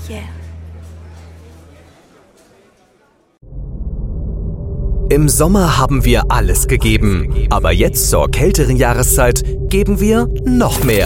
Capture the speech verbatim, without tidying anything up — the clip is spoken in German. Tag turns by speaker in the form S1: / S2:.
S1: Yeah.
S2: Im Sommer haben wir alles gegeben, aber jetzt zur kälteren Jahreszeit geben wir noch mehr.